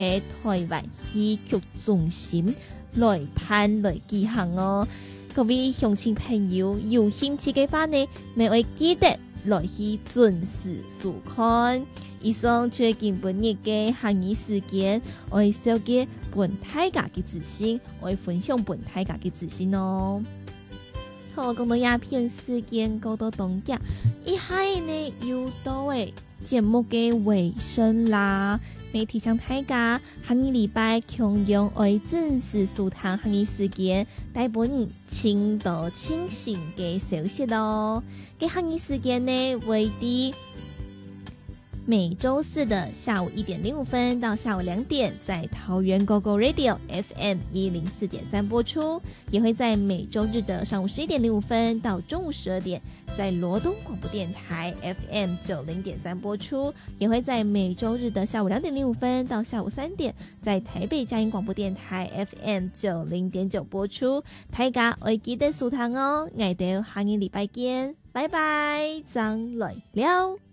的台湾戏曲中心来办来举行哦。各位乡亲朋友有兴趣的话呢，每位记得来去准时收看。以上就是今本日嘅行义事件，我会小嘅本大家嘅资讯，我会分享本大家嘅资讯哦。好，讲到鸦片事件，讲到东家，一下呢又到诶节目嘅尾声啦。媒体向大家，下个礼拜同样会准时收听行义事件，带本青岛清醒嘅消息咯。嘅行义事件呢，为啲每周四的下午1点05分到下午2点，在桃园 GoGo Radio FM 104.3播出，也会在每周日的上午11点05分到中午12点，在罗东广播电台 FM 90.3播出，也会在每周日的下午2点05分到下午3点，在台北佳音广播电台 FM 90.9播出。大家会记得收聽哦，我哋下個禮拜見，拜拜，再來了。